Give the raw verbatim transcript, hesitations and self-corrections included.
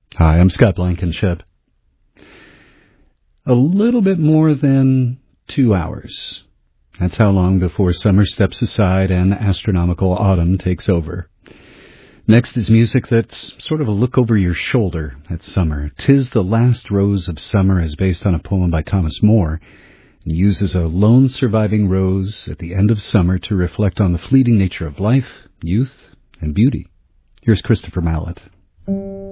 Hi, I'm Scott Blankenship. A little bit more than two hours. That's how long before summer steps aside and astronomical autumn takes over. Next is music that's sort of a look over your shoulder at summer. "'Tis the Last Rose of Summer" is based on a poem by Thomas Moore and uses a lone surviving rose at the end of summer to reflect on the fleeting nature of life, youth, and beauty. Here's Christopher Mallet.